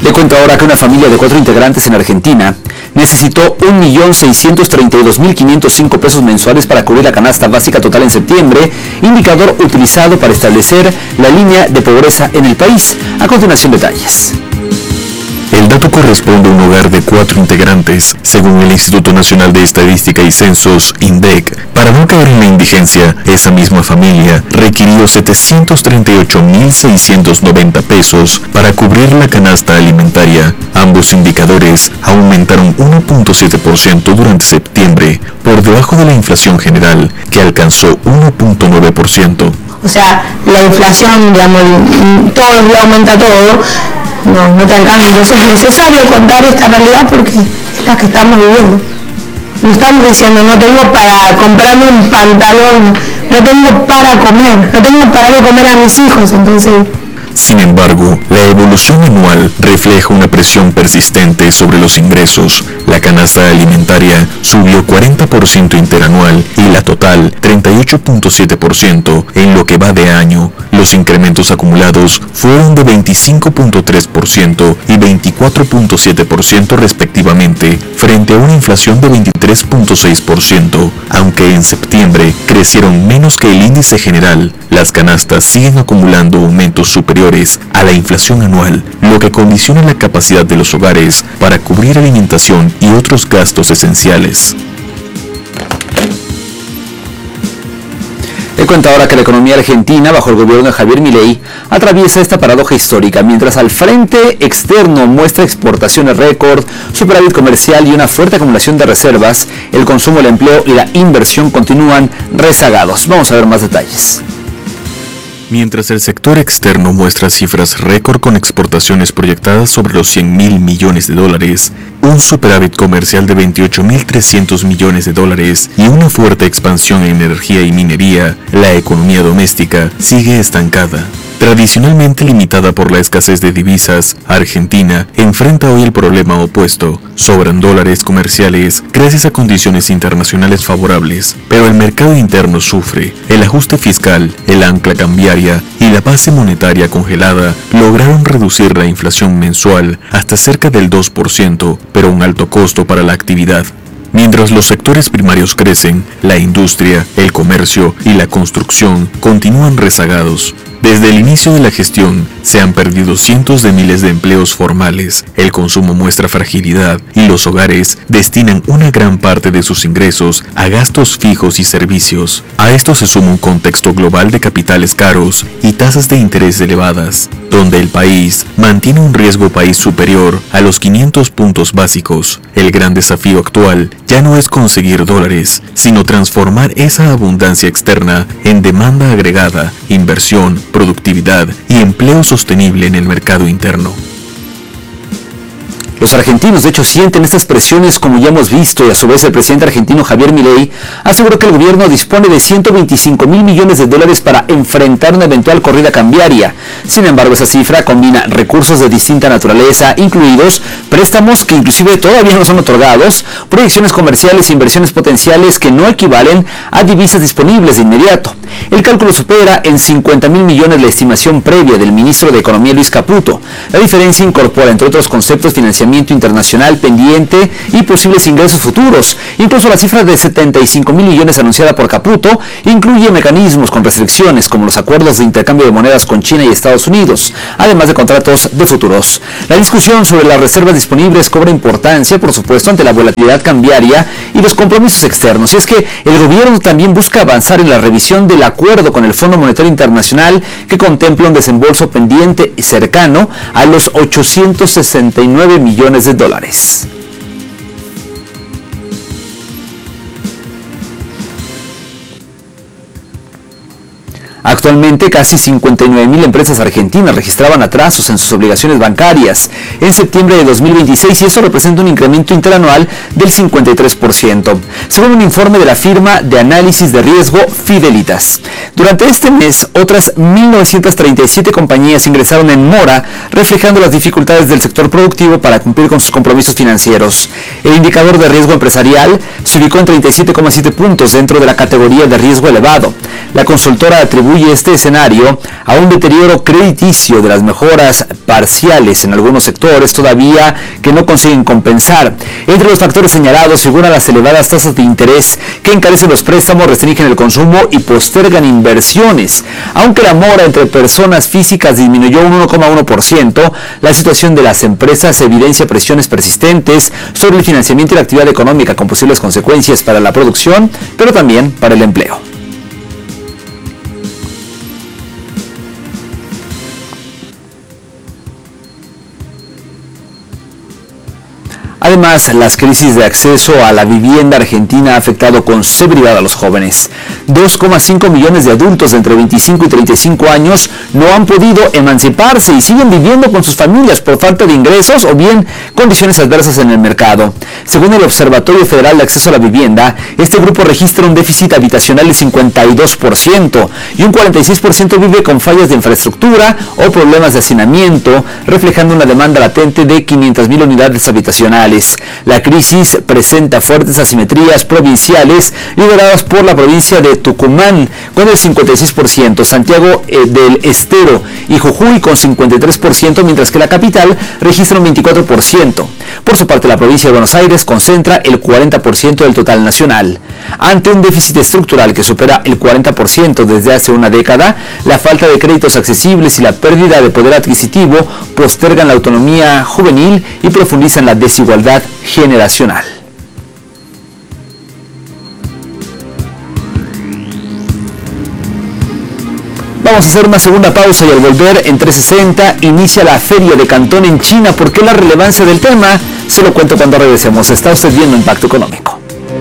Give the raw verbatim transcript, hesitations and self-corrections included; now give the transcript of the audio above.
Le cuento ahora que una familia de cuatro integrantes en Argentina necesitó un millón seiscientos treinta y dos mil quinientos cinco pesos mensuales para cubrir la canasta básica total en septiembre, indicador utilizado para establecer la línea de pobreza en el país. A continuación, detalles. El dato corresponde a un hogar de cuatro integrantes, según el Instituto Nacional de Estadística y Censos, INDEC. Para no caer en la indigencia, esa misma familia requirió setecientos treinta y ocho mil seiscientos noventa pesos para cubrir la canasta alimentaria. Ambos indicadores aumentaron uno punto siete por ciento durante septiembre, por debajo de la inflación general, que alcanzó uno punto nueve por ciento. O sea, la inflación, digamos, todos los días aumenta todo. No, no te alcanza. Entonces es necesario contar esta realidad porque es la que estamos viviendo. No estamos diciendo, no tengo para comprarme un pantalón, no tengo para comer, no tengo para darle comer a mis hijos, entonces... Sin embargo, la evolución anual refleja una presión persistente sobre los ingresos. La canasta alimentaria subió cuarenta por ciento interanual y la total treinta y ocho punto siete por ciento en lo que va de año. Los incrementos acumulados fueron de veinticinco punto tres por ciento y veinticuatro punto siete por ciento respectivamente, frente a una inflación de veintitrés punto seis por ciento. Aunque en septiembre crecieron menos que el índice general, las canastas siguen acumulando aumentos superiores a la inflación anual, lo que condiciona la capacidad de los hogares para cubrir alimentación y otros gastos esenciales. Le cuento ahora que la economía argentina, bajo el gobierno de Javier Milei, atraviesa esta paradoja histórica. Mientras al frente externo muestra exportaciones récord, superávit comercial y una fuerte acumulación de reservas, el consumo, el empleo y la inversión continúan rezagados. Vamos a ver más detalles. Mientras el sector externo muestra cifras récord con exportaciones proyectadas sobre los cien mil millones de dólares, un superávit comercial de veintiocho mil trescientos millones de dólares y una fuerte expansión en energía y minería, la economía doméstica sigue estancada. Tradicionalmente limitada por la escasez de divisas, Argentina enfrenta hoy el problema opuesto. Sobran dólares comerciales gracias a condiciones internacionales favorables, pero el mercado interno sufre. El ajuste fiscal, el ancla cambiaria y la base monetaria congelada lograron reducir la inflación mensual hasta cerca del dos por ciento, pero a un alto costo para la actividad. Mientras los sectores primarios crecen, la industria, el comercio y la construcción continúan rezagados. Desde el inicio de la gestión, se han perdido cientos de miles de empleos formales, el consumo muestra fragilidad y los hogares destinan una gran parte de sus ingresos a gastos fijos y servicios. A esto se suma un contexto global de capitales caros y tasas de interés elevadas, donde el país mantiene un riesgo país superior a los quinientos puntos básicos. El gran desafío actual ya no es conseguir dólares, sino transformar esa abundancia externa en demanda agregada, inversión, productividad y empleo sostenible en el mercado interno. Los argentinos, de hecho, sienten estas presiones, como ya hemos visto, y a su vez el presidente argentino Javier Milei aseguró que el gobierno dispone de ciento veinticinco mil millones de dólares para enfrentar una eventual corrida cambiaria. Sin embargo, esa cifra combina recursos de distinta naturaleza, incluidos préstamos que inclusive todavía no son otorgados, proyecciones comerciales e inversiones potenciales que no equivalen a divisas disponibles de inmediato. El cálculo supera en cincuenta mil millones la estimación previa del ministro de Economía Luis Caputo. La diferencia incorpora, entre otros conceptos, financiamiento internacional pendiente y posibles ingresos futuros. Incluso la cifra de setenta y cinco mil millones anunciada por Caputo incluye mecanismos con restricciones como los acuerdos de intercambio de monedas con China y Estados Unidos, además de contratos de futuros. La discusión sobre las reservas disponibles cobra importancia, por supuesto, ante la volatilidad cambiaria y los compromisos externos. Y es que el gobierno también busca avanzar en la revisión del acuerdo con el Fondo Monetario Internacional que contempla un desembolso pendiente cercano a los ochocientos sesenta y nueve millones de dólares. Actualmente, casi cincuenta y nueve mil empresas argentinas registraban atrasos en sus obligaciones bancarias en septiembre de dos mil veintiséis y eso representa un incremento interanual del cincuenta y tres por ciento, según un informe de la firma de análisis de riesgo Fidelitas. Durante este mes, otras mil novecientas treinta y siete compañías ingresaron en mora, reflejando las dificultades del sector productivo para cumplir con sus compromisos financieros. El indicador de riesgo empresarial se ubicó en treinta y siete coma siete puntos dentro de la categoría de riesgo elevado. La consultora atribuye este escenario a un deterioro crediticio de las mejoras parciales en algunos sectores todavía que no consiguen compensar. Entre los factores señalados figuran las elevadas tasas de interés que encarecen los préstamos, restringen el consumo y postergan inversiones. Aunque la mora entre personas físicas disminuyó un uno coma uno por ciento, la situación de las empresas evidencia presiones persistentes sobre el financiamiento y la actividad económica con posibles consecuencias para la producción, pero también para el empleo. Además, las crisis de acceso a la vivienda argentina ha afectado con severidad a los jóvenes. dos coma cinco millones de adultos de entre veinticinco y treinta y cinco años no han podido emanciparse y siguen viviendo con sus familias por falta de ingresos o bien condiciones adversas en el mercado. Según el Observatorio Federal de Acceso a la Vivienda, este grupo registra un déficit habitacional del cincuenta y dos por ciento y un cuarenta y seis por ciento vive con fallas de infraestructura o problemas de hacinamiento, reflejando una demanda latente de quinientas mil unidades habitacionales. La crisis presenta fuertes asimetrías provinciales lideradas por la provincia de Tucumán con el cincuenta y seis por ciento, Santiago eh, del Estero y Jujuy con cincuenta y tres por ciento, mientras que la capital registra un veinticuatro por ciento. Por su parte, la provincia de Buenos Aires concentra el cuarenta por ciento del total nacional. Ante un déficit estructural que supera el cuarenta por ciento desde hace una década, la falta de créditos accesibles y la pérdida de poder adquisitivo postergan la autonomía juvenil y profundizan la desigualdad generacional. Vamos a hacer una segunda pausa y al volver en trescientos sesenta inicia la Feria de Cantón en China. ¿Por qué la relevancia del tema? Se lo cuento cuando regresemos. Está usted viendo Impacto Económico.